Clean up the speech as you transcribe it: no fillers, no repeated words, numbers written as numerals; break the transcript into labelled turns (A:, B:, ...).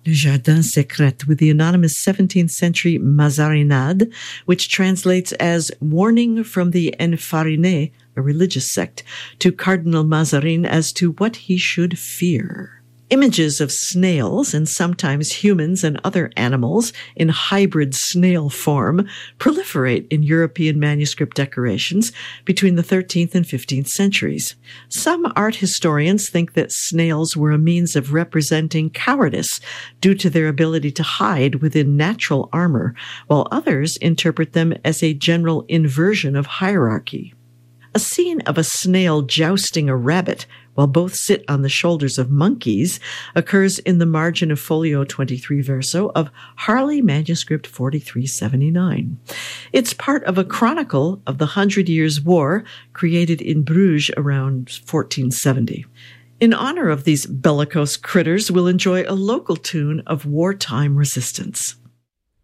A: Le Jardin Secret with the anonymous 17th century Mazarinade, which translates as Warning from the Enfariné, a religious sect, to Cardinal Mazarin as to what he should fear. Images of snails and sometimes humans and other animals in hybrid snail form proliferate in European manuscript decorations between the 13th and 15th centuries. Some art historians think that snails were a means of representing cowardice due to their ability to hide within natural armor, while others interpret them as a general inversion of hierarchy. A scene of a snail jousting a rabbit while both sit on the shoulders of monkeys occurs in the margin of Folio 23 verso of Harley Manuscript 4379. It's part of a chronicle of the 100 Years' War created in Bruges around 1470. In honor of these bellicose critters, we'll enjoy a local tune of wartime resistance.